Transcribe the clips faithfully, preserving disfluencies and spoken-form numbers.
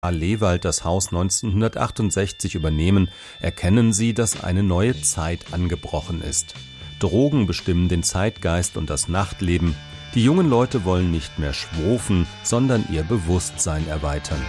Karl Lewald das Haus neunzehnhundertachtundsechzig übernehmen, erkennen sie, dass eine neue Zeit angebrochen ist. Drogen bestimmen den Zeitgeist und das Nachtleben. Die jungen Leute wollen nicht mehr schwofen, sondern ihr Bewusstsein erweitern.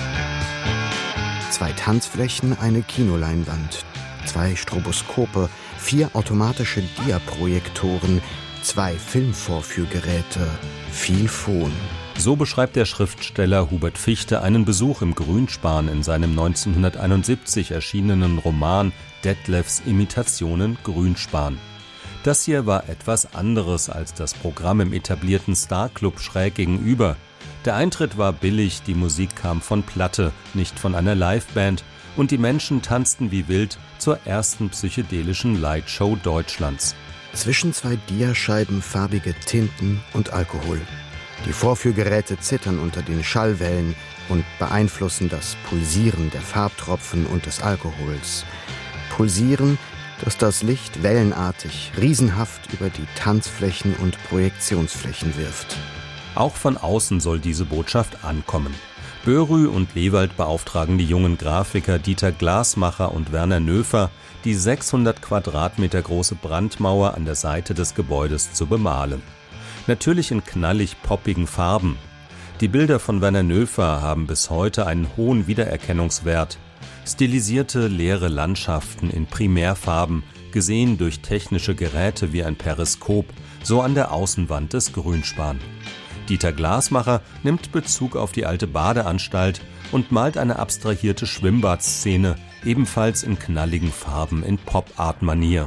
Zwei Tanzflächen, eine Kinoleinwand, zwei Stroboskope, vier automatische Diaprojektoren, zwei Filmvorführgeräte, viel Fon. So beschreibt der Schriftsteller Hubert Fichte einen Besuch im Grünspan in seinem neunzehnhunderteinundsiebzig erschienenen Roman Detlefs Imitationen Grünspan. Das hier war etwas anderes als das Programm im etablierten Starclub schräg gegenüber. Der Eintritt war billig, die Musik kam von Platte, nicht von einer Liveband, und die Menschen tanzten wie wild zur ersten psychedelischen Lightshow Deutschlands. Zwischen zwei Diascheiben farbige Tinten und Alkohol. Die Vorführgeräte zittern unter den Schallwellen und beeinflussen das Pulsieren der Farbtropfen und des Alkohols. Pulsieren, dass das Licht wellenartig, riesenhaft über die Tanzflächen und Projektionsflächen wirft. Auch von außen soll diese Botschaft ankommen. Börü und Lewald beauftragen die jungen Grafiker Dieter Glasmacher und Werner Nöfer, die sechshundert Quadratmeter große Brandmauer an der Seite des Gebäudes zu bemalen. Natürlich in knallig poppigen Farben. Die Bilder von Werner Nöfer haben bis heute einen hohen Wiedererkennungswert. Stilisierte, leere Landschaften in Primärfarben, gesehen durch technische Geräte wie ein Periskop, so an der Außenwand des Grünspan. Dieter Glasmacher nimmt Bezug auf die alte Badeanstalt und malt eine abstrahierte Schwimmbadszene, ebenfalls in knalligen Farben in Pop-Art-Manier.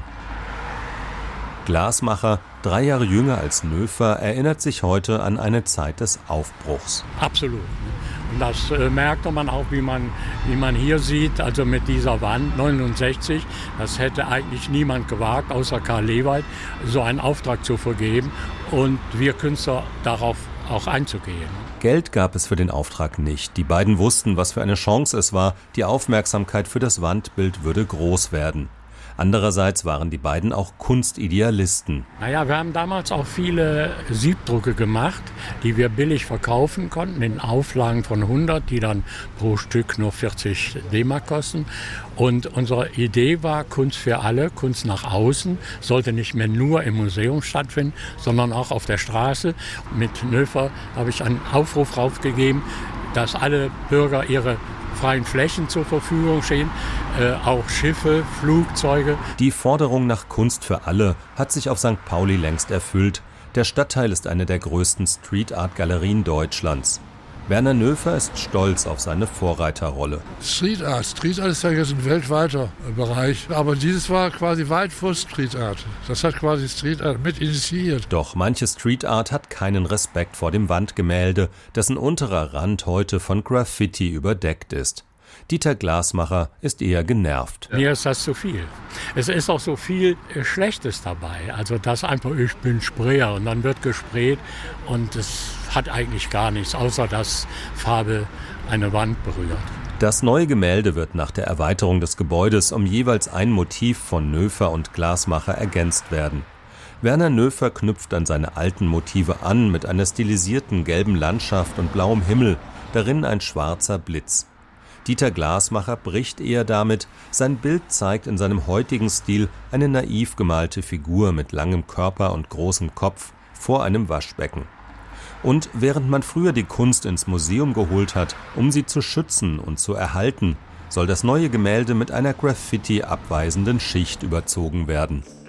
Glasmacher, drei Jahre jünger als Nöfer, erinnert sich heute an eine Zeit des Aufbruchs. Absolut. Und das äh, merkte man auch, wie man, wie man hier sieht, also mit dieser Wand neunundsechzig. Das hätte eigentlich niemand gewagt, außer Karl Lewald, so einen Auftrag zu vergeben und wir Künstler darauf auch einzugehen. Geld gab es für den Auftrag nicht. Die beiden wussten, was für eine Chance es war. Die Aufmerksamkeit für das Wandbild würde groß werden. Andererseits waren die beiden auch Kunstidealisten. Naja, wir haben damals auch viele Siebdrucke gemacht, die wir billig verkaufen konnten, in Auflagen von hundert, die dann pro Stück nur vierzig D-Mark kosten. Und unsere Idee war, Kunst für alle, Kunst nach außen, sollte nicht mehr nur im Museum stattfinden, sondern auch auf der Straße. Mit Nöfer habe ich einen Aufruf raufgegeben, dass alle Bürger ihre freien Flächen zur Verfügung stehen, äh, auch Schiffe, Flugzeuge. Die Forderung nach Kunst für alle hat sich auf Sankt Pauli längst erfüllt. Der Stadtteil ist eine der größten Street-Art-Galerien Deutschlands. Werner Nöfer ist stolz auf seine Vorreiterrolle. Street Art. Street Art ist ja jetzt ein weltweiter Bereich. Aber dieses war quasi weit vor Street Art. Das hat quasi Street Art mit initiiert. Doch manche Street Art hat keinen Respekt vor dem Wandgemälde, dessen unterer Rand heute von Graffiti überdeckt ist. Dieter Glasmacher ist eher genervt. Mir ist das zu viel. Es ist auch so viel Schlechtes dabei. Also das einfach, ich bin Sprayer und dann wird gesprayt und es hat eigentlich gar nichts, außer dass Farbe eine Wand berührt. Das neue Gemälde wird nach der Erweiterung des Gebäudes um jeweils ein Motiv von Nöfer und Glasmacher ergänzt werden. Werner Nöfer knüpft an seine alten Motive an mit einer stilisierten gelben Landschaft und blauem Himmel, darin ein schwarzer Blitz. Dieter Glasmacher bricht eher damit, sein Bild zeigt in seinem heutigen Stil eine naiv gemalte Figur mit langem Körper und großem Kopf vor einem Waschbecken. Und während man früher die Kunst ins Museum geholt hat, um sie zu schützen und zu erhalten, soll das neue Gemälde mit einer Graffiti abweisenden Schicht überzogen werden.